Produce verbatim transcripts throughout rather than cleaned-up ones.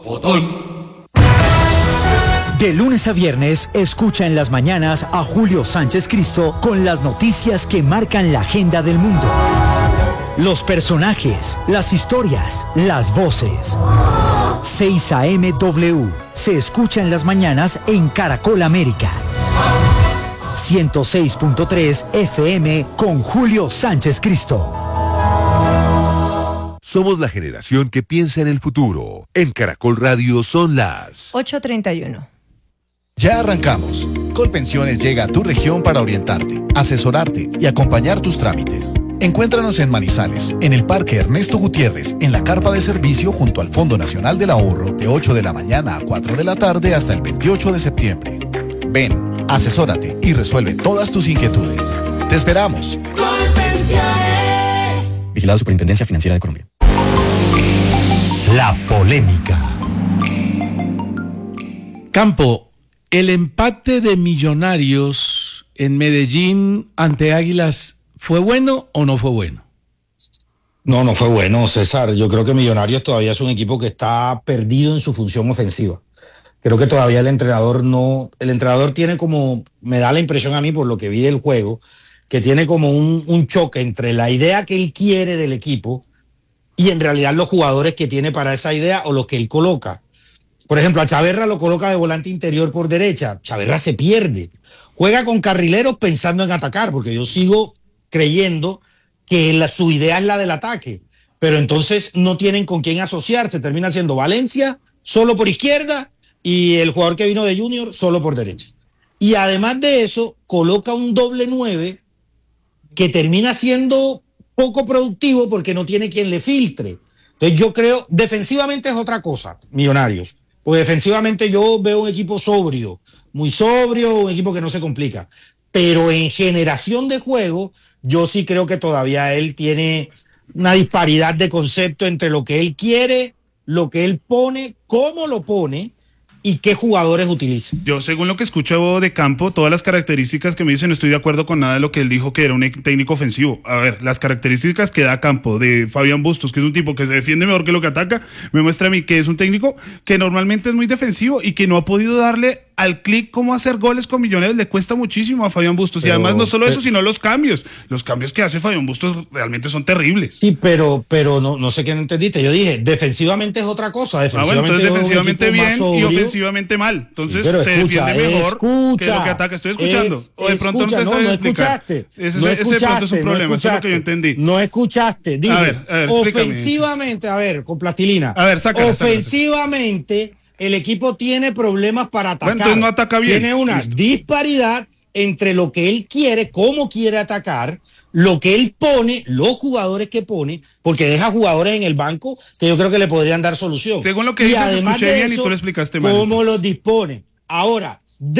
Botón. De lunes a viernes, escucha en las mañanas a Julio Sánchez Cristo con las noticias que marcan la agenda del mundo. Los personajes, las historias, las voces. seis A M W se escucha en las mañanas en Caracol América. ciento seis punto tres F M con Julio Sánchez Cristo. Somos la generación que piensa en el futuro. En Caracol Radio son las ocho treinta y uno. Ya arrancamos. Colpensiones llega a tu región para orientarte, asesorarte y acompañar tus trámites. Encuéntranos en Manizales, en el Parque Ernesto Gutiérrez, en la carpa de servicio junto al Fondo Nacional del Ahorro, de ocho de la mañana a cuatro de la tarde hasta el veintiocho de septiembre. Ven, asesórate y resuelve todas tus inquietudes. ¡Te esperamos! Colpensiones. Vigilado Superintendencia Financiera de Colombia. La polémica. Campo, el empate de Millonarios en Medellín ante Águilas, ¿fue bueno o no fue bueno? No, no fue bueno, César. Yo creo que Millonarios todavía es un equipo que está perdido en su función ofensiva. Creo que todavía el entrenador no... El entrenador tiene como... Me da la impresión a mí, por lo que vi del juego, que tiene como un, un choque entre la idea que él quiere del equipo y en realidad los jugadores que tiene para esa idea o los que él coloca. Por ejemplo, a Chaverra lo coloca de volante interior por derecha. Chaverra se pierde. Juega con carrileros pensando en atacar, porque yo sigo creyendo que la, su idea es la del ataque. Pero entonces no tienen con quién asociarse. Termina siendo Valencia solo por izquierda y el jugador que vino de Junior solo por derecha. Y además de eso, coloca un doble nueve que termina siendo poco productivo porque no tiene quien le filtre. Entonces yo creo, defensivamente es otra cosa, Millonarios. Porque defensivamente yo veo un equipo sobrio, muy sobrio, un equipo que no se complica. Pero en generación de juego, yo sí creo que todavía él tiene una disparidad de concepto entre lo que él quiere, lo que él pone, cómo lo pone y qué jugadores utiliza. Yo, según lo que escucho de Campo, todas las características que me dicen, no estoy de acuerdo con nada de lo que él dijo que era un técnico ofensivo. A ver, las características que da Campo de Fabián Bustos, que es un tipo que se defiende mejor que lo que ataca, me muestra a mí que es un técnico que normalmente es muy defensivo y que no ha podido darle al clic cómo hacer goles con Millonarios. Le cuesta muchísimo a Fabián Bustos. Pero, y además no solo pero, eso, sino los cambios. Los cambios que hace Fabián Bustos realmente son terribles. Sí, pero, pero no, no sé qué no entendiste. Yo dije, defensivamente es otra cosa. Defensivamente, ah, bueno, entonces defensivamente bien y ofensivamente mal. Entonces sí, se escucha, defiende mejor escucha, que lo que ataca. Estoy escuchando. Es, o de pronto escucha, no te no, no escuchaste. Ese, no ese escuchaste, de pronto es un problema. No eso es lo que yo entendí. No escuchaste. Dije, a ver, a ver, ofensivamente, a ver, con plastilina. A ver, sácala, ofensivamente, sácala. El equipo tiene problemas para atacar. Bueno, entonces no ataca bien. Tiene una Listo. disparidad entre lo que él quiere, cómo quiere atacar, lo que él pone, los jugadores que pone, porque deja jugadores en el banco que yo creo que le podrían dar solución. Según lo que dices, escuché bien eso, y tú lo explicaste mal. Cómo los dispone. Ahora,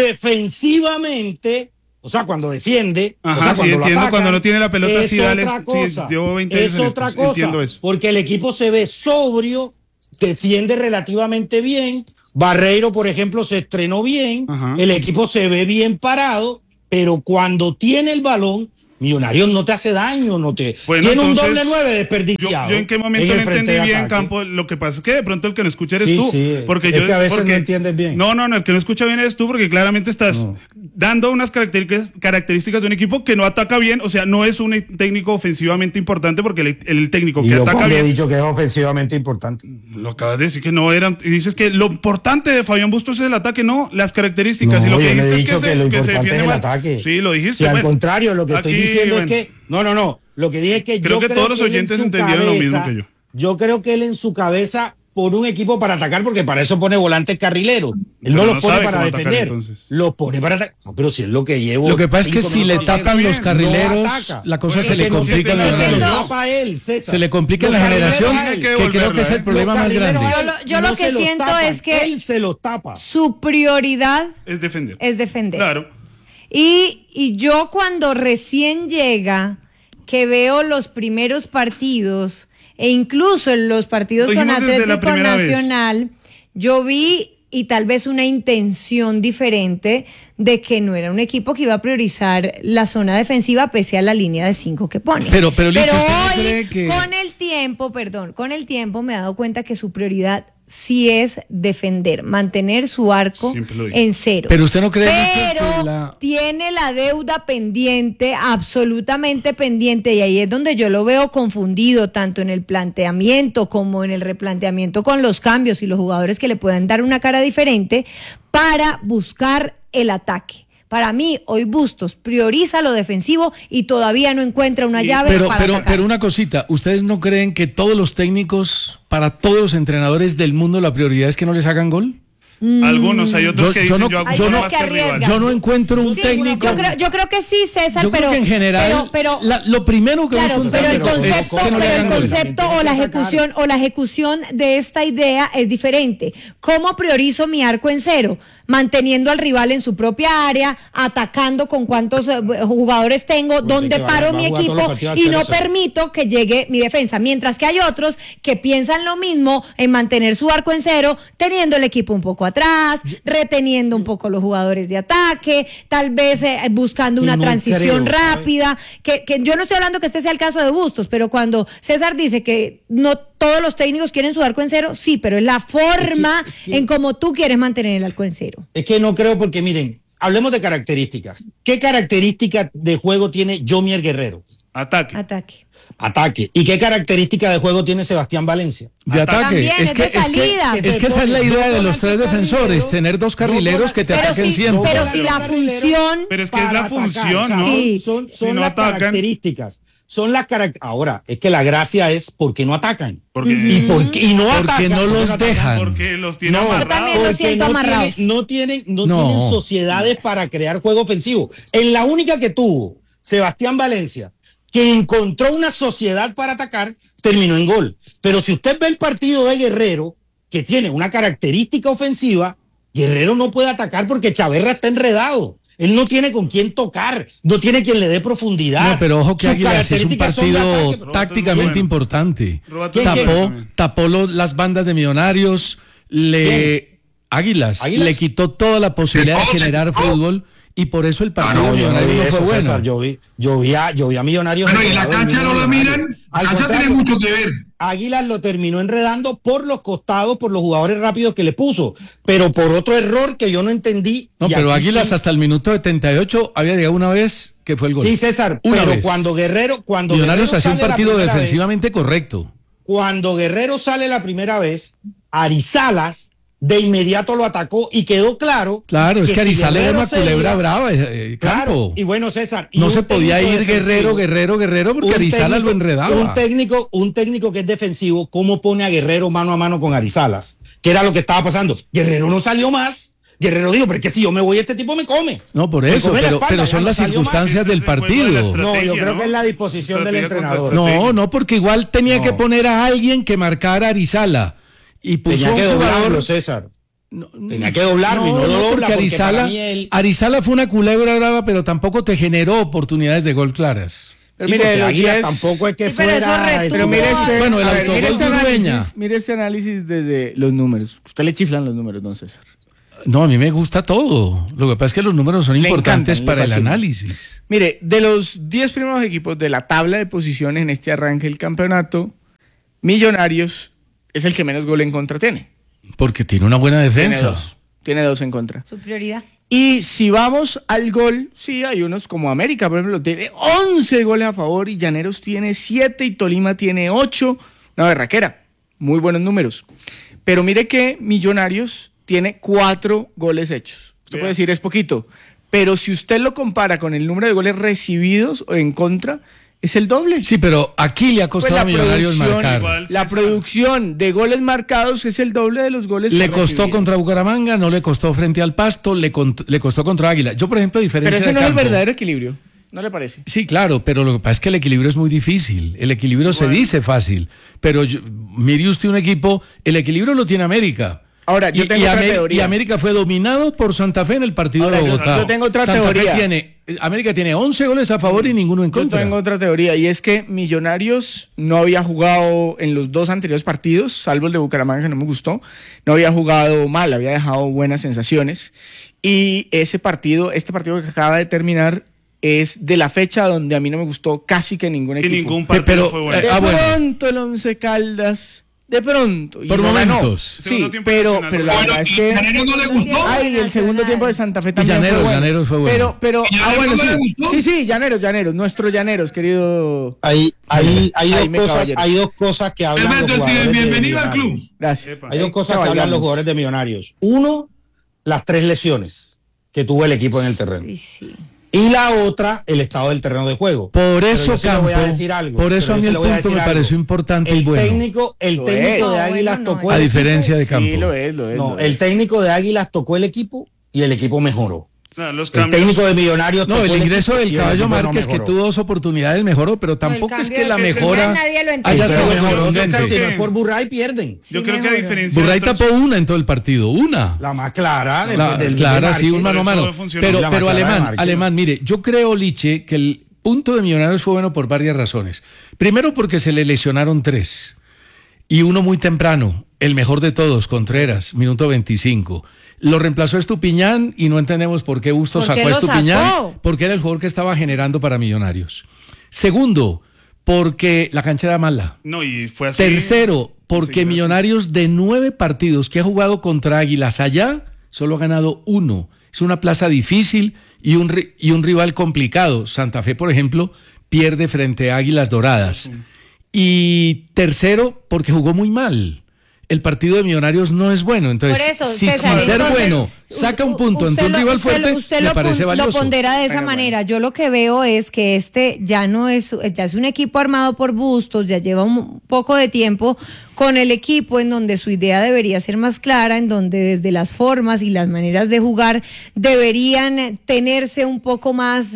defensivamente, o sea, cuando defiende, Ajá, o sea, sí, cuando entiendo, lo ataca, cuando no tiene la pelota, es sí, otra dale, cosa. Sí, llevo veinte es años otra en esto, cosa, eso. porque el equipo se ve sobrio, defiende relativamente bien. Barreiro, por ejemplo, se estrenó bien, Ajá. el equipo se ve bien parado, pero cuando tiene el balón, Millonarios no te hace daño, no te bueno, tiene entonces, un doble nueve desperdiciado. Yo, yo en qué momento no entendí bien, ataque. Campo, lo que pasa es que de pronto el que no escucha eres sí, tú. Sí, porque es yo, que a veces porque, no entiendes bien. No, no, no, el que no escucha bien eres tú porque claramente estás no. dando unas características, características de un equipo que no ataca bien, o sea, no es un técnico ofensivamente importante porque el, el técnico que y yo ataca bien... he dicho que es ofensivamente importante. Lo acabas de decir que no eran, y dices que lo importante de Fabián Bustos es el ataque, no, las características. No, y lo que yo dijiste he dicho es que, que, se, lo que se importante defiende es el mal. ataque. Sí, lo dijiste. Si al bueno, contrario, lo que aquí, estoy diciendo bueno. es que... No, no, no, lo que dije es que creo yo que creo todos los que oyentes él en su entendieron cabeza, lo mismo que yo. Yo creo que él en su cabeza por un equipo para atacar, porque para eso pone volantes carrileros. Él no, no los pone para defender, atacar, los pone para atacar. No, pero si es lo que llevo. Lo que pasa es que si le tapan los carrileros, no la cosa bueno, se le complica en la generación. Se le complica en la generación, que, que creo que es el problema más grande. Yo lo, yo no lo que siento tapan, es que él se los tapa. Su prioridad es defender. Es defender. Claro. Y, y yo cuando recién llega, que veo los primeros partidos, e incluso en los partidos con Atlético Nacional, vez. yo vi, y tal vez una intención diferente, de que no era un equipo que iba a priorizar la zona defensiva pese a la línea de cinco que pone. Pero, pero, Licha, pero ¿usted no hoy, cree que... con el tiempo, perdón, con el tiempo me he dado cuenta que su prioridad sí es defender, mantener su arco en cero. Pero usted no cree Pero que la... tiene la deuda pendiente, absolutamente pendiente, y ahí es donde yo lo veo confundido, tanto en el planteamiento como en el replanteamiento con los cambios y los jugadores que le puedan dar una cara diferente para buscar el ataque. Para mí, hoy Bustos prioriza lo defensivo y todavía no encuentra una llave pero, para pero, atacar. Pero una cosita, ¿ustedes no creen que todos los técnicos, para todos los entrenadores del mundo, la prioridad es que no les hagan gol? Mm. Algunos, hay otros yo, que yo dicen no, yo hago yo, no, más que el rival. yo no encuentro un Sí, técnico. Yo creo, yo creo que sí, César, Yo pero creo que en general, pero, pero, la, lo primero que claro, busca un pero el técnico es concepto, que no le pero el hagan gol. concepto o la ejecución o la ejecución de esta idea es diferente. ¿Cómo priorizo mi arco en cero? Manteniendo al rival en su propia área, atacando con cuántos eh, jugadores tengo, Porque dónde va- paro va a mi jugar todos los equipo partidos al y cero no cero. permito que llegue mi defensa. Mientras que hay otros que piensan lo mismo en mantener su arco en cero, teniendo el equipo un poco atrás, reteniendo un poco los jugadores de ataque, tal vez eh, buscando Y una no transición creo, ¿sabe? rápida, que, que yo no estoy hablando que este sea el caso de Bustos, pero cuando César dice que no todos los técnicos quieren su arco en cero, sí, pero es la forma Es que- en cómo tú quieres mantener el arco en cero. Es que no creo porque, miren, hablemos de características. ¿Qué características de juego tiene Yomier Guerrero? Ataque. Ataque. Ataque. ¿Y qué características de juego tiene Sebastián Valencia? De ataque. También es es que, de es que, salida. es que esa es la idea de los tres defensores, tener dos carrileros que te Pero ataquen si, siempre. pero si la función... Pero es que es Para la atacar, función, o sea, ¿no? Sí. Son, son Si no las atacan. características. Son las características. Ahora, es que la gracia es por qué no atacan. Porque, ¿Y por qué y no Porque atacan? no ¿Por qué los atacan? dejan. porque los tiene No, amarrados. Yo también los porque siento no amarrados. tienen, no tienen, no No. tienen sociedades para crear juego ofensivo. En la única que tuvo Sebastián Valencia, que encontró una sociedad para atacar, terminó en gol. Pero si usted ve el partido de Guerrero, que tiene una característica ofensiva, Guerrero no puede atacar porque Chaverra está enredado. Él no tiene con quién tocar, no tiene quien le dé profundidad. No, pero ojo que Sus Águilas es un características son de partido ataque. tácticamente Bueno. importante. Róbate ¿Quién, un Tapó, también. tapó lo- las bandas de Millonarios, le Águilas, ¿Águilas? le quitó toda la posibilidad de generar fútbol y por eso el Ah, partido no, de yo no Millonarios vi no fue eso, bueno. César, yo vi, yo vi a, yo vi a Millonarios. Bueno, y la enredado en cancha el no la Millonarios. miran. La Al cancha tiene contrario, mucho que ver. Águilas lo terminó enredando por los costados, por los jugadores rápidos que le puso, pero por otro error que yo no entendí. No, y pero aquí Águilas sí- hasta el minuto setenta y ocho había llegado una vez que fue el gol. Sí, César, Una pero vez. cuando Guerrero, cuando Millonarios Guerrero hacía un sale la partido primera vez- defensivamente correcto. Cuando Guerrero sale la primera vez, Arizalas de inmediato lo atacó y quedó claro. Claro, es que si Arizala era Guerrero una se culebra iba- brava, eh, Claro, campo. y bueno, César. y No un se podía técnico ir Guerrero, defensivo, Guerrero, Guerrero, porque un Arizala técnico- lo enredaba. Un técnico, un técnico que es defensivo, ¿cómo pone a Guerrero mano a mano con Arizalas? ¿Qué era lo que estaba pasando? Guerrero no salió más. Guerrero dijo, pero es que si yo me voy, este tipo me come. No, por Me eso, come la pero, espalda, pero ya son no las salió más. circunstancias Ese del es el juego de la partido. estrategia. No, yo creo ¿no? que es la disposición del Estrategia contra entrenador. estrategia. No, no, porque igual tenía No. que poner a alguien que marcara a Arizala. Y puso Tenía un que doblarlo, jugador. César. Tenía que doblarlo y no lo dobla porque porque Arizala, para mí él- Arizala fue una culebra brava, pero tampoco te generó oportunidades de gol claras. Pero Sí, mire, porque los Águilas diez- tampoco es que Sí, pero eso fuera. retuvo. Pero mire este, Bueno, el a ver, autogol mire este de Urueña. análisis, mire este análisis desde los números. Usted le chiflan los números, don César. No, a mí me gusta todo. Lo que pasa es que los números son Le importantes encantan, le para el fascinan. análisis. Mire, de los diez primeros equipos de la tabla de posiciones en este arranque del campeonato, Millonarios es el que menos gol en contra tiene. Porque tiene una buena Tiene defensa. dos. Tiene dos en contra. Su prioridad. Y si vamos al gol, sí, hay unos como América, por ejemplo, tiene once goles a favor y Llaneros tiene siete y Tolima tiene ocho. Una berraquera. Muy buenos números. Pero mire que Millonarios tiene cuatro goles hechos. Usted Bien. puede decir es poquito, pero si usted lo compara con el número de goles recibidos o en contra, es el doble. Sí, pero aquí le ha Pues costado la a Millonarios producción, marcar. igual. La producción de goles marcados es el doble de los goles Le que costó recibidos. contra Bucaramanga, no le costó frente al Pasto, le, cont- le costó contra Águila. Yo, por ejemplo, a diferencia Pero ese de no es el campo- verdadero equilibrio, ¿no le parece? Sí, claro, pero lo que pasa es que el equilibrio es muy difícil. El equilibrio se dice fácil, pero yo- mire usted un equipo, el equilibrio lo tiene América, Ahora, yo y, tengo y otra América, teoría. Y América fue dominado por Santa Fe en el partido Ahora, de yo- Bogotá. yo tengo otra Santa teoría. Fe tiene, América tiene once goles a favor y ninguno en Yo contra. tengo otra teoría y es que Millonarios no había jugado en los dos anteriores partidos, salvo el de Bucaramanga que no me gustó, no había jugado mal, había dejado buenas sensaciones y ese partido, este partido que acaba de terminar es de la fecha donde a mí no me gustó casi que ningún Sí, equipo. ningún partido Pero, fue bueno. De Ah, bueno. pronto el Once Caldas, de pronto. y Por no ganó. momentos. Sí, Segundo tiempo pero, nacional pero fue la bueno. verdad es que... ¿Llaneros no le gustó? Ay, el segundo tiempo de Santa Fe también Llaneros, fue bueno. Llaneros fue bueno. Pero, pero, ¿Y ah, Llaneros bueno, no le sí. gustó? Sí, sí, Llaneros, Llaneros, nuestros Llaneros, querido... Hay, hay, hay, dos Jaime cosas, Caballero. hay dos cosas que hablan los Alberto jugadores Steven, de bienvenido al club. Millonarios. Gracias. Epa. Hay dos cosas que hablan Caballamos. los jugadores de Millonarios. Uno, las tres lesiones que tuvo el equipo en el terreno. Sí, sí. Y la otra, el estado del terreno de juego. Por Pero eso, yo sí le Campo, voy a decir algo, por pero eso a yo mí sí el le voy a punto decir me algo. pareció importante y El bueno. técnico, el Lo técnico es. de No, Águilas bueno, no tocó A el diferencia de equipo. Campo. Sí, lo es, lo es. No, lo el es. técnico de Águilas tocó el equipo y el equipo mejoró. Ah, los El cambios. técnico de Millonarios No, tocó el ingreso equipo del y el Caballo equipo no Márquez, que mejoró. tuvo dos oportunidades, mejoró, pero tampoco el es que cambio la de mejora César nadie lo haya entendió. Pero sido mejoró, contundente. César, si no Sí. es por Burray pierden. Yo Sí, creo que a mejoró. diferencia Burray de otros- tapó una en todo el partido, una. La más clara del, La- del- clara, de sí, un Márquez. mano a Eso mano. funcionó. Pero, La pero más clara de alemán, Márquez. alemán, mire, yo creo, Liche, que el punto de Millonarios fue bueno por varias razones. Primero, porque se le lesionaron tres. Y uno muy temprano, el mejor de todos, Contreras, minuto veinticinco. Lo reemplazó Estupiñán y no entendemos por qué Bustos ¿Por qué sacó a lo Estupiñán, sacó? porque era el jugador que estaba generando para Millonarios. Segundo, porque la cancha era mala. No, y fue así. Tercero, porque Sí, Millonarios de nueve partidos que ha jugado contra Águilas allá, solo ha ganado uno. Es una plaza difícil y un, ri- y un rival complicado. Santa Fe, por ejemplo, pierde frente a Águilas Doradas. Y tercero, porque jugó muy mal. El partido de Millonarios no es bueno. Entonces, Por eso, si César, sin ser entonces, bueno saca un punto usted ante un lo- rival usted fuerte, lo- usted me lo parece pon- valioso. Lo pondera de esa Bueno, manera. Yo lo que veo es que este ya no es, ya es un equipo armado por Bustos, ya lleva un poco de tiempo con el equipo en donde su idea debería ser más clara, en donde desde las formas y las maneras de jugar deberían tenerse un poco más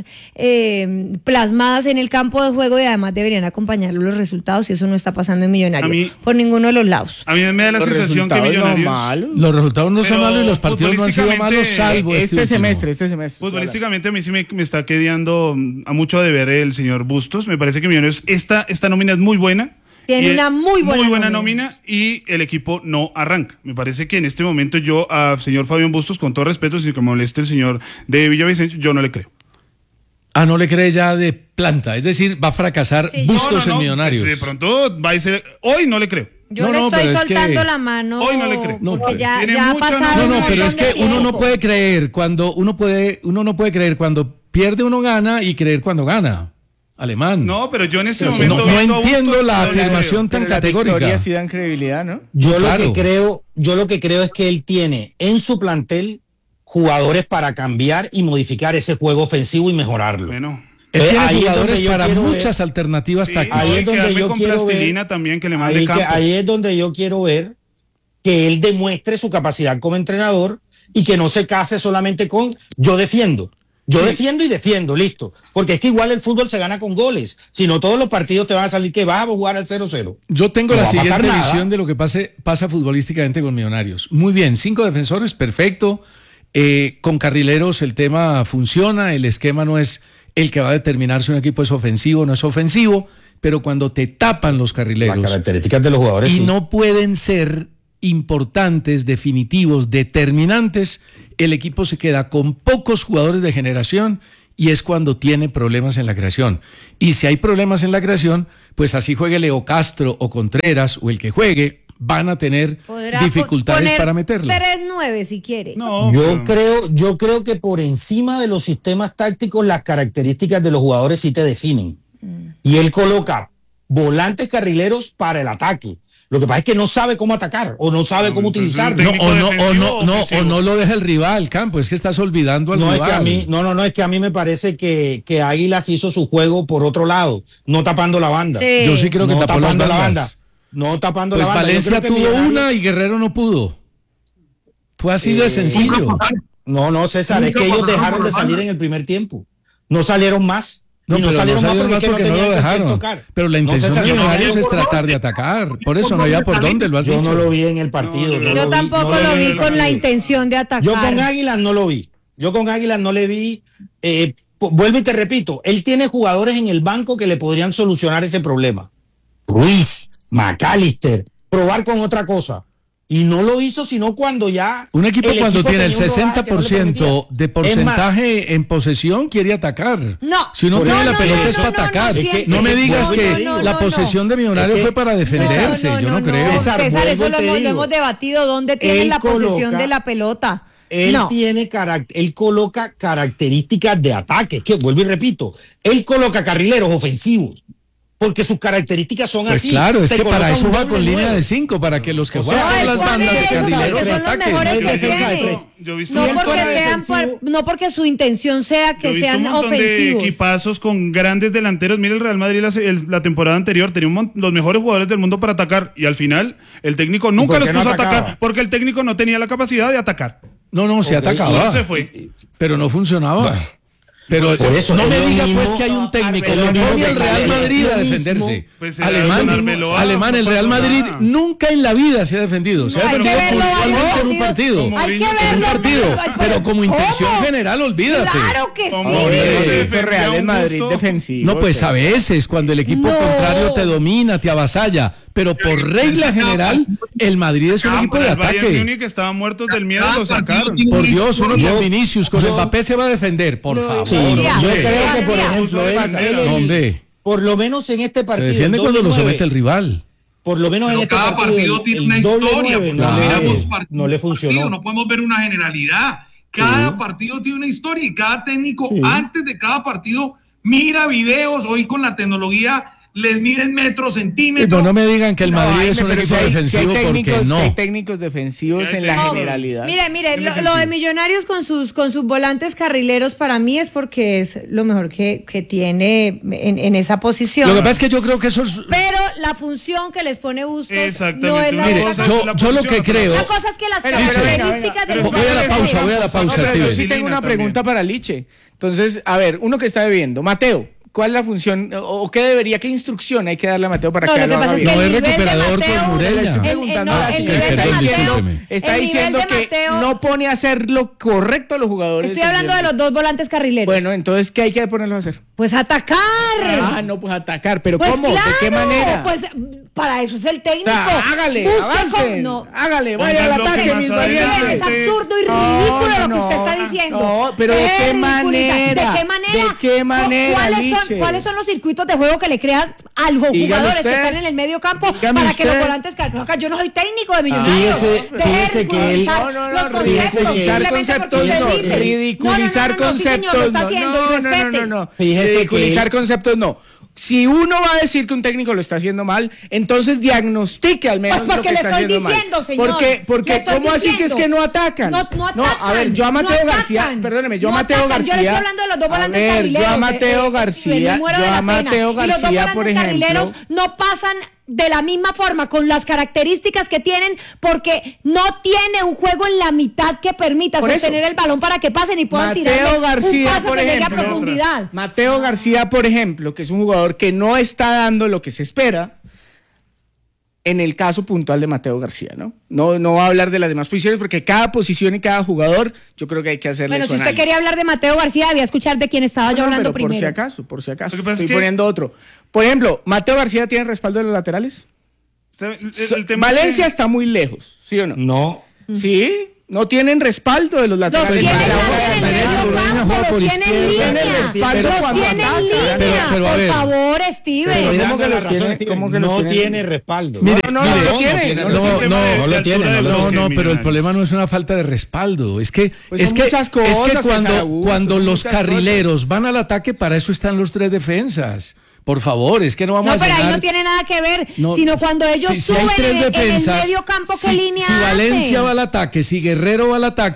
eh, plasmadas en el campo de juego y además deberían acompañarlo los resultados y eso no está pasando en Millonarios A mí- por ninguno de los lados. A mí me da la Los sensación que resultados no Millonarios. malos. Los resultados no son Pero malos y los partidos no han sido malos, salvo este, Este último. semestre, este semestre. Futbolísticamente a mí sí me, me está quedando mm, a mucho de ver el señor Bustos. Me parece que Millonarios, esta, esta nómina es muy buena. Tiene Y, una muy buena nómina. nómina. Y el equipo no arranca. Me parece que en este momento yo a señor Fabián Bustos, con todo respeto, si que me moleste el señor de Villavicencio, yo no le creo. Ah, no le cree ya de planta. Es decir, va a fracasar Sí, Bustos No, no, no, en Millonarios. pues, de pronto va a ser. Hoy no le creo. Yo No, le no, estoy pero es soltando que- la mano Hoy no le creo. No, porque pues, ya, tiene ya ha mucha pasado No, un no, montón pero es de que uno no tiempo. puede creer cuando uno puede, uno no puede creer cuando pierde uno gana y creer cuando gana. Alemán. No, pero yo en este No, momento. no viendo a entiendo Bustos, la no le creo. afirmación tan Pero las categórica. victorias sí dan credibilidad, ¿no? Yo Claro. lo que creo, yo lo que creo es que él tiene en su plantel jugadores para cambiar y modificar ese juego ofensivo y mejorarlo. Bueno. Él Eh, tiene ahí es jugadores donde yo para quiero ver- muchas alternativas Sí, tácticas. Ahí no, es y donde quedarme yo con quiero ver- plastilina también que le mande Ahí, que- campo. ahí es donde yo quiero ver que él demuestre su capacidad como entrenador y que no se case solamente con yo defiendo. Yo defiendo y defiendo, listo. Porque es que igual el fútbol se gana con goles. Si no, todos los partidos te van a salir que vas a jugar al cero cero. Yo tengo No la va a pasar siguiente nada. visión de lo que pase, pasa futbolísticamente con Millonarios. Muy bien, cinco defensores, perfecto. Eh, con carrileros el tema funciona, el esquema no es el que va a determinar si un equipo es ofensivo o no es ofensivo, pero cuando te tapan los Las carrileros características de los jugadores. y sí. no pueden ser importantes, definitivos, determinantes, el equipo se queda con pocos jugadores de generación y es cuando tiene problemas en la creación. Y si hay problemas en la creación, pues así juegue Leo Castro o Contreras o el que juegue, van a tener Podrá dificultades poner para meterla. tres nueve si quiere. No, Yo pero- creo, yo creo que por encima de los sistemas tácticos, las características de los jugadores sí te definen. Y él coloca volantes carrileros para el ataque. Lo que pasa es que no sabe cómo atacar o no sabe No, cómo entonces utilizarlo. No, técnico o no, o defensivo no, o no, o ofensivo. no lo deja el rival, Campo, es que estás olvidando al No es rival. que a mí, no, no, no, es que a mí me parece que, que Águilas hizo su juego por otro lado, no tapando la banda. Sí. Yo sí creo que no tapó las tapando la bandas. banda. No tapando Pues la banda. Yo Valencia creo que tuvo Millonarios- una y Guerrero no pudo. Fue así de Eh, sencillo. No, no, César, es que ellos dejaron de salir en el primer tiempo. No salieron más. No, y no pero salieron no más salieron porque, más es que porque no tenían lo que dejaron. tocar. Pero la No, intención César, de yo no Millonarios vi- es tratar de atacar. Por eso no había por dónde, lo has Yo dicho. no lo vi en el partido. No, no yo lo Yo vi, tampoco no lo vi en vi el con la partido. intención de atacar. Yo con Águilas no lo vi. Yo con Águilas no le vi. Eh, pu- vuelvo y te repito, él tiene jugadores en el banco que le podrían solucionar ese problema. Ruiz, McAllister, probar con otra cosa. Y no lo hizo sino cuando ya... Un equipo el cuando equipo tiene el tenía un rodaje sesenta que no por le ciento permitía. de Es porcentaje en posesión quiere atacar. No. Si uno Por tiene eso- la pelota no, es no, para no, no, atacar. no, Es que siempre. no me digas No, que no, no, la no, posesión de Millonarios Es que- fue para defenderse. No, no, Yo no, no, creo. no, César, César, eso vuelvo y lo te hemos, lo digo. hemos debatido. ¿Dónde tienen Él la posesión coloca- de la pelota? Él no. tiene carac- él coloca características de ataque, que vuelvo y repito, él coloca carrileros ofensivos, porque sus características son Pues así. claro, es Te que para coloca eso un va doble con línea nueve. de cinco, para que los que O juegan sea, por las ¿cuál bandas de es? carrileros Que son los ataquen. mejores No que hay defensa de tiene. tres. Yo he visto No Si él porque, fuera sean defensivo- por- no porque su intención sea Yo que he visto sean un montón de ofensivos. equipazos con grandes delanteros. Mira el Real Madrid la, el- la temporada anterior tenía un mon- los mejores jugadores del mundo para atacar y al final el técnico nunca por los qué no puso a atacaba? atacar porque el técnico no tenía la capacidad de atacar. No, no, se Ok, atacaba. No se fue. Pero no funcionaba. Pero Por eso, no es me lo diga mismo- pues que hay un técnico es lo que mismo pone que al Real Carrillo. Madrid a Lo mismo. defenderse. Pues era Alemán, Don Arbeloa, Alemán, no el Real pasó Madrid nada. nunca en la vida se ha defendido. Se ha No, pero defendido hay que verlo puntualmente varios en un partido. Como Hay que Mourinho se En un verlo. partido. Ay, Pero como ¿cómo? intención general, olvídate. Claro que Como sí. Mourinho Hombre, se esto defendía Real a en un Madrid gusto. defensivo. No, pues a veces, cuando el equipo No. contrario te domina, te avasalla. Pero por regla general, el Madrid es un Ah, equipo pero de el Bayern ataque. Múnich estaban muertos del miedo y Cada lo partido sacaron. tiene Por una Dios, uno historia. con Vinicius, con yo- Mbappé se va a defender, por favor. Sí, Mira, yo mira, creo que, por mira. ejemplo, él, él- No, hombre, por lo menos en este se partido. defiende el cuando doble lo nueve, somete el rival. Por lo menos en Pero este cada partido, partido el- tiene el una doble historia, nueve porque no le- miramos partido no le por funcionó. partido, no podemos ver una generalidad. Cada partido tiene una historia y cada técnico Sí. antes de cada partido mira videos. Hoy con la tecnología les miden metros, Y centímetros. no, no me digan que el Madrid Jaime, es un pero equipo si hay- si hay defensivo porque técnicos- no. si hay técnicos defensivos Sí, hay en la técnicos. generalidad. Mire, mire, En lo, defensivo. lo de Millonarios con sus con sus volantes carrileros para mí es porque es lo mejor que, que tiene en, en esa posición. Lo que pasa es que yo creo que eso es... Pero la función que les pone Bustos Exactamente. no es la Una Mire, cosa otra es yo- la yo lo posición, que otra creo- Una cosa- cosa es que las Pero, pero, características venga, de los Voy a la jugadores pausa, sean- voy a la pausa, No, pero yo Steven. sí tengo una también. pregunta para Liche. Entonces, a ver, uno que está bebiendo, Mateo, ¿cuál es la función o, o qué debería, qué instrucción hay que darle a Mateo para No, que lo lo que haga pasa es bien? que No el es nivel de recuperador Mateo, con Moreira. Le estoy el- el- preguntando no, a la el chica. nivel de Está Perdón, diciendo, discúlpeme. está el diciendo nivel de que Mateo- no pone a hacer lo correcto a los jugadores. Estoy hablando de los dos volantes carrileros. Bueno, entonces, ¿qué hay que ponerlos a hacer? Pues atacar. Ah, no, pues atacar. ¿Pero Pues cómo? claro, ¿De qué manera? Pues para eso es el técnico. Ah, hágale, Busque avancen, con- no. hágale, vaya al Pónganlo ataque, que mis más adelante- valientes. Es absurdo y No, ridículo no, lo que no, usted está diciendo. no, pero ¿de Es qué ridiculizar. manera? ¿De qué manera? ¿De qué manera, ¿Cuáles son, Liche? ¿Cuáles son los circuitos de juego que le creas a los Dígame jugadores usted. que están en el medio campo Dígame para que usted. los volantes carrileros? Yo no soy técnico de Millonarios. Fíjese- Deje de fíjese que él- ridiculizar No, no, no, los conceptos, ridiculizar simplemente conceptos porque no, usted dice. ridiculizar No, no, no, no, sí, señor, conceptos lo está no, haciendo, no, y no, no, respete. no, no. Fíjese Ridiculizar que- conceptos no. Si uno va a decir que un técnico lo está haciendo mal, entonces diagnostique al menos Pues porque lo que le está estoy haciendo diciendo, mal. señor. Porque, porque Le estoy ¿cómo así que es diciendo. que no atacan? No, no atacan. a ver, yo a no Mateo atacan. García, perdóneme, yo a No Mateo atacan. García. Yo le estoy hablando de los dos a volantes ver, carrileros. yo a eh, Mateo eh, García, me muero yo de la a pena. Mateo Y los dos García, volantes por ejemplo. carrileros no pasan de la misma forma, con las características que tienen, porque no tiene un juego en la mitad que permita Por sostener eso. el balón para que pasen y puedan tirar Mateo un García, paso por que llegue a ejemplo. profundidad. Mateo García, por ejemplo, que es un jugador que no está dando lo que se espera. En el caso puntual de Mateo García, ¿no? No, no va a hablar de las demás posiciones porque cada posición y cada jugador, yo creo que hay que hacerle Bueno, su si usted análisis. quería hablar de Mateo García, debía escuchar de quién estaba No, yo no, hablando pero por primero. si acaso, por si acaso. Lo que pasa es Estoy que- poniendo otro. Por ejemplo, Mateo García tiene respaldo de los laterales. El- el- el tema Valencia es está muy lejos, ¿sí o no? No. Sí, no tienen respaldo de los Los laterales. tienen Pues, más la en el derecha, medio Ureña campo, juega por los tienen en izquierda. línea. Tiene respaldo Los cuando tienen en ataca. línea. Pero- pero a Por ver. favor, Estoy Steven. ¿cómo dando que la los razón, tiene? Steven. ¿Cómo que los no tiene? tiene respaldo. Mire, No, no, no, mire, lo tiene, tiene, no no, lo un no, tema de- no de lo tiene, altura no de lo No, bloque, no, pero el Millonarios. problema no es una falta de respaldo. Es que, Pues es son que, muchas es que cosas, César cuando, Augusto, cuando son los muchas carrileros van al ataque, para eso están los tres defensas. Por favor, es que no vamos No, a pero ahí llenar- no tiene nada que ver, No, sino cuando ellos si- si hay suben tres en, el- en el defensas, medio campo, ¿qué si, línea si Valencia hacen? va al ataque, si Guerrero va al ataque,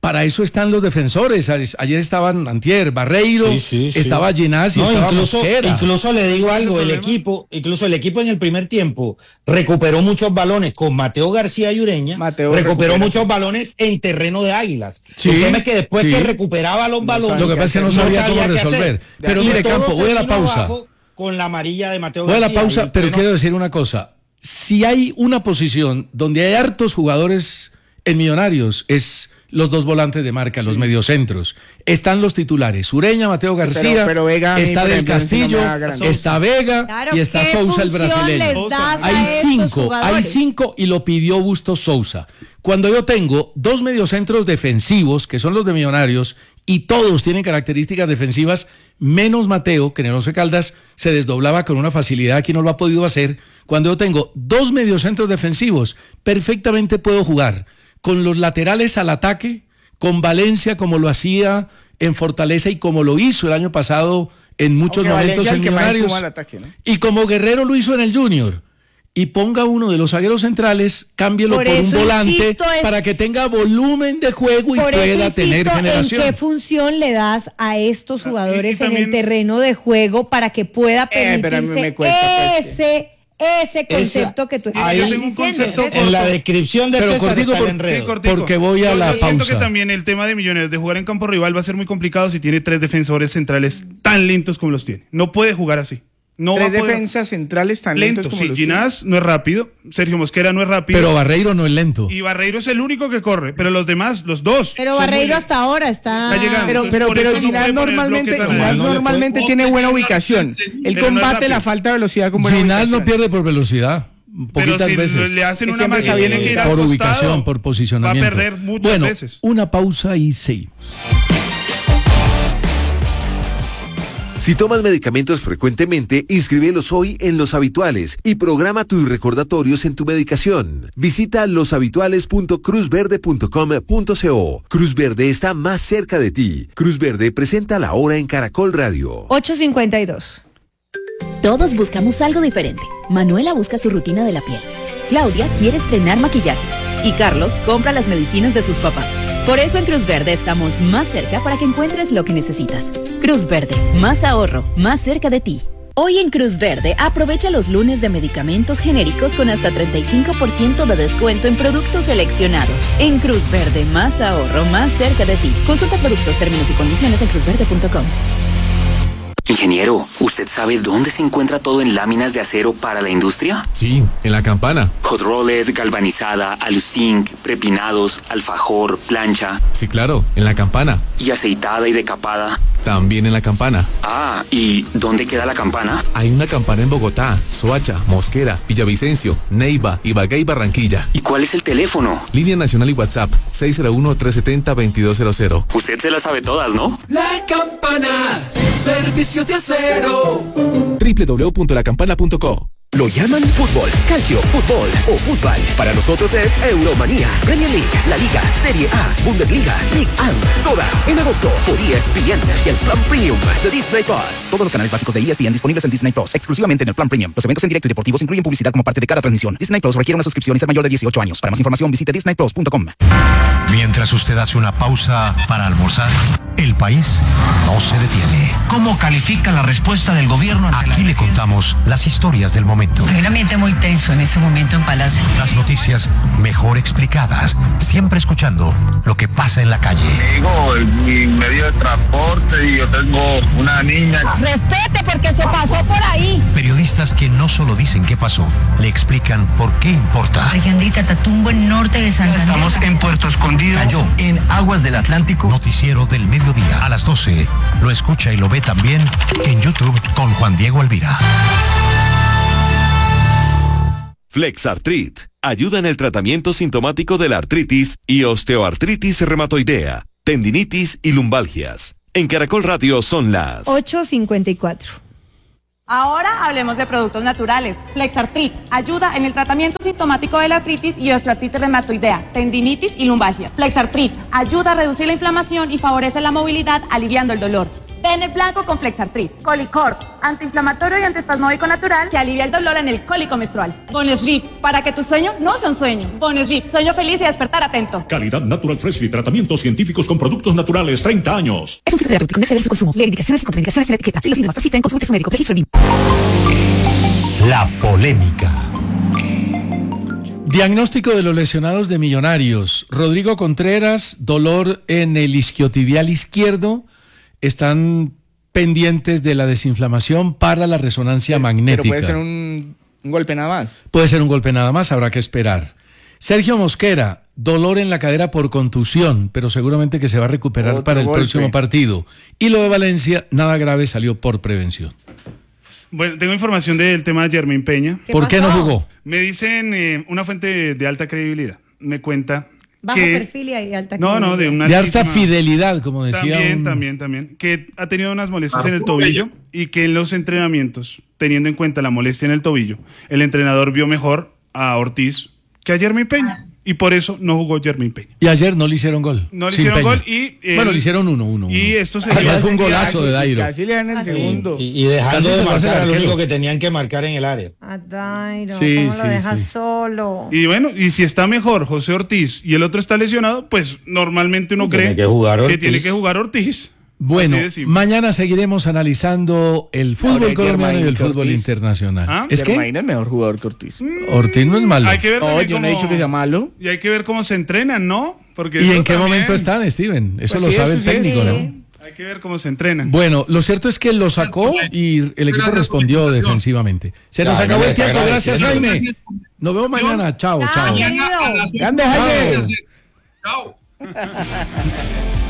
Para eso están los defensores. Ayer estaban Antier, Barreiro, Sí, sí, sí. estaba Ginás y No, estaba incluso, Mosquera. incluso le digo algo, el problema? equipo, incluso el equipo en el primer tiempo recuperó muchos balones con Mateo García y Ureña, Mateo recuperó recupera. muchos balones en terreno de Águilas. Sí, el tema es que después sí. que recuperaba los balones, Lo que pasa es que no sabía cómo qué resolver. hacer. Pero Y mire, todo Campo, se voy a la vino pausa. abajo con la amarilla de Mateo Voy a García. la pausa, Y pero bueno, quiero decir una cosa. Si hay una posición donde hay hartos jugadores en Millonarios, es los dos volantes de marca, los mediocentros. Están los titulares, Ureña, Mateo García, pero- pero Vega a mí, está por Del ejemplo, ese no me Castillo, da garantías. está Vega Claro, y está ¿qué Sousa, el función brasileño. les das a Hay estos cinco, hay jugadores? cinco y lo pidió Bustos Sousa. Cuando yo tengo dos mediocentros defensivos, que son los de Millonarios, y todos tienen características defensivas, menos Mateo, que en el Once Caldas se desdoblaba con una facilidad, aquí no lo ha podido hacer. Cuando yo tengo dos mediocentros defensivos, perfectamente puedo jugar con los laterales al ataque, con Valencia como lo hacía en Fortaleza y como lo hizo el año pasado en muchos Aunque momentos Valencia en el que más Millonarios, suma al ataque, ¿no? y como Guerrero lo hizo en el Junior. Y ponga uno de los zagueros centrales, cámbielo Por por, un eso volante insisto, es- para que tenga volumen de juego y Por eso pueda insisto, tener generación. ¿en qué función le das a estos jugadores y en el también- terreno de juego para que pueda Eh, pero a mí permitirse me cuesta, pues, ese, ese concepto que tú estás ahí- Yo tengo un diciendo? concepto Ese- en la descripción de Pero César cortico, está el por- enredo. Sí, cortico. Porque voy a Yo- la yo siento pausa. que también el tema de Millonarios de jugar en campo rival va a ser muy complicado si tiene tres defensores centrales tan lentos como los tiene. No puede jugar así. No va Tres a poder- defensas centrales tan lentos, lentos. como Sí, los Ginás no es rápido, Sergio Mosquera no es rápido. Pero Barreiro no es lento. y Barreiro es el único que corre, pero los demás, los dos. Pero son muy Barreiro lentos. hasta ahora está... Está llegando. Pero, Entonces, pero, por pero eso no Ginás puede poner normalmente, bloques tan Ginás altos. normalmente No tiene puede buena llegar ubicación. tan sencillo. Él Pero no es combate la rápido. falta de velocidad con buena Ginás no ubicación. pierde por velocidad. Pero Poquitas si veces. le hacen Que una siempre está máquina bien que ir al por costado, ubicación, por posicionamiento. Va a perder muchas bueno, veces. una pausa y seguimos. Si tomas medicamentos frecuentemente, inscríbelos hoy en Los Habituales y programa tus recordatorios en tu medicación. Visita loshabituales punto cruz verde punto com punto co. Cruz Verde está más cerca de ti. Cruz Verde presenta la hora en Caracol Radio. ocho cincuenta y dos. Todos buscamos algo diferente. Manuela busca su rutina de la piel. Claudia quiere estrenar maquillaje. Y Carlos compra las medicinas de sus papás. Por eso en Cruz Verde estamos más cerca para que encuentres lo que necesitas. Cruz Verde, más ahorro, más cerca de ti. Hoy en Cruz Verde, aprovecha los lunes de medicamentos genéricos con hasta treinta y cinco por ciento de descuento en productos seleccionados. En Cruz Verde, más ahorro, más cerca de ti. Consulta productos, términos y condiciones en cruz verde punto com. Ingeniero, ¿usted sabe dónde se encuentra todo en láminas de acero para la industria? Sí, en la campana. Hot rolled, galvanizada, aluzinc, prepinados, alfajor, plancha. Sí, claro, en la campana. ¿Y aceitada y decapada? También en la campana. Ah, ¿y dónde queda la campana? Hay una campana en Bogotá, Soacha, Mosquera, Villavicencio, Neiva, Ibagué y Barranquilla. ¿Y cuál es el teléfono? Línea nacional y WhatsApp seis cero uno, tres siete cero, veintidós cero cero. Usted se las sabe todas, ¿no? La Campana, servicio de acero. doble u doble u doble u punto la campana punto co. Lo llaman fútbol, calcio, fútbol o fútbol. Para nosotros es Euromanía, Premier League, La Liga, Serie A, Bundesliga, League One, todas en agosto por E S P N y el Plan Premium de Disney Plus. Todos los canales básicos de E S P N disponibles en Disney Plus, exclusivamente en el Plan Premium. Los eventos en directo y deportivos incluyen publicidad como parte de cada transmisión. Disney Plus requiere una suscripción y ser mayor de dieciocho años. Para más información visite disney plus punto com. Mientras usted hace una pausa para almorzar, el país no se detiene. ¿Cómo califica la respuesta del gobierno? Aquí le contamos las historias del momento. Hay un ambiente muy tenso en este momento en Palacio. Las noticias mejor explicadas, siempre escuchando lo que pasa en la calle. Digo, mi medio de transporte y yo tengo una niña. Respete porque se pasó por ahí. Periodistas que no solo dicen qué pasó, le explican por qué importa. Argendita, Tatumbo, en norte de Santander. Estamos en Puerto Escondido. Cayó en aguas del Atlántico. Noticiero del mediodía a las doce. Lo escucha y lo ve también en YouTube con Juan Diego Alvira. Flexartrit ayuda en el tratamiento sintomático de la artritis y osteoartritis reumatoidea, tendinitis y lumbalgias. En Caracol Radio son las ocho cincuenta y cuatro. Ahora hablemos de productos naturales. Flexartrit ayuda en el tratamiento sintomático de la artritis y osteoartritis reumatoidea, tendinitis y lumbalgia. Flexartrit ayuda a reducir la inflamación y favorece la movilidad, aliviando el dolor. Té blanco con Flexartrit. Colicort, antiinflamatorio y antiespasmódico natural que alivia el dolor en el cólico menstrual. Bonesleep, para que tu sueño no sea un sueño. Bonesleep, sueño feliz y despertar atento. Calidad Natural Freshly, tratamientos científicos con productos naturales, treinta años. Es un fitoterapéutico, no excede su consumo. Lee indicaciones y contraindicaciones en la etiqueta. Si los síntomas persisten, consulte a su médico. Registro B I M. La polémica. Diagnóstico de los lesionados de Millonarios. Rodrigo Contreras, dolor en el isquiotibial izquierdo. Están pendientes de la desinflamación para la resonancia magnética. Pero puede ser un, un golpe nada más. Puede ser un golpe nada más, habrá que esperar. Sergio Mosquera, dolor en la cadera por contusión, pero seguramente que se va a recuperar Otro para el golpe. próximo partido. Y lo de Valencia, nada grave, salió por prevención. Bueno, tengo información del tema de Jermaine Peña. ¿Qué ¿Por qué no pasó? jugó? Me dicen eh, una fuente de alta credibilidad. Me cuenta Bajo que... perfil y hay alta No, no, de una De alta fidelidad, como decía También, un- también, también. Que ha tenido unas molestias en el tobillo y que en los entrenamientos, teniendo en cuenta la molestia en el tobillo, el entrenador vio mejor a Ortiz que a Jermaine Peña. Y por eso no jugó Jermaine Peña. Y ayer no le hicieron gol. No le Sin hicieron Peña. gol y... eh, Bueno, le hicieron uno, uno. Y uno. esto se... Ayer fue un golazo de Dairo. Casi le dan el segundo. Y, y dejando Casi de se lo hace marcar el al arquero. único que tenían que marcar en el área. A Dairo, Sí, ¿cómo sí, lo dejas sí. solo? Y bueno, y si está mejor José Ortiz y el otro está lesionado, pues normalmente uno Tiene cree que jugar que Ortiz. tiene que jugar Ortiz. Bueno, Así de simple. mañana seguiremos analizando el fútbol Ahora, colombiano y el Germain fútbol Ortiz. internacional. ¿Ah? ¿Es que? Germain es mejor jugador que Ortiz. Ortiz no es malo. Hay que ver No, también yo no he cómo- dicho que sea malo. Y hay que ver cómo se entrenan, ¿no? Porque ¿Y eso en qué también- momento están, Steven? Eso Pues lo sí, sabe eso el sí es. técnico, Sí. ¿no? Hay que ver cómo se entrenan. Bueno, lo cierto es que lo sacó y el equipo Gracias respondió por la invitación. defensivamente. Se nos Ya, acabó no el me tiempo. está Gracias, agradeciendo. Jaime. Nos vemos mañana. Chao, chao. Chao, querido. Grande, Jaime. Chao.